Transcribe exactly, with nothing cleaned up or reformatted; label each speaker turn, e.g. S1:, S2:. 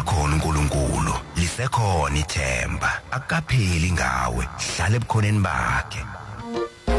S1: usakhona uNkulunkulu lisekhona ithemba akapheli ngawe hlala ebukhoneni bakhe